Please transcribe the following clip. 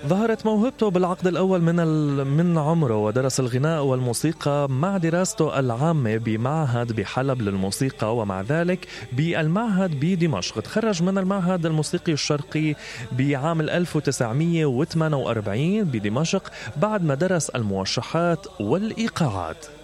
ظهرت موهبته بالعقد الأول من عمره، ودرس الغناء والموسيقى مع دراسته العامة بمعهد بحلب للموسيقى، ومع ذلك بالمعهد بدمشق. تخرج من المعهد الموسيقي الشرقي بعام 1948 بدمشق بعد ما درس الموشحات والإيقاعات.